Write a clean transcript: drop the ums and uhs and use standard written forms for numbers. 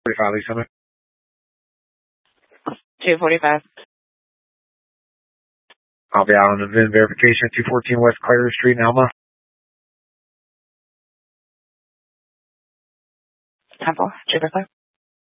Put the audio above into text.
245, Lisa. 245. I'll be out on the VIN verification at 214 West Clary Street in Alma. Temple, 245.